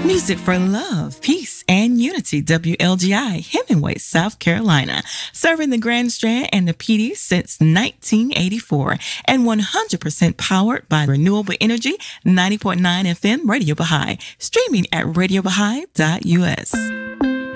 Music for love, peace, and unity. WLGI, Hemingway, South Carolina. Serving the Grand Strand and the PD since 1984. And 100% powered by renewable energy. 90.9 FM Radio Baha'i. Streaming at radiobaha'i.us.